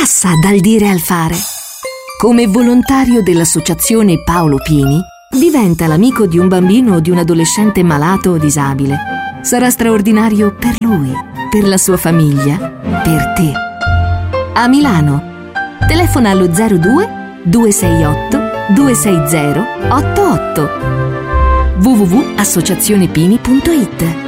passa dal dire al fare. Come volontario dell'associazione Paolo Pini, diventa l'amico di un bambino o di un adolescente malato o disabile. Sarà straordinario per lui, per la sua famiglia, per te. A Milano. Telefona allo 02 268 260 88. www.associazionepini.it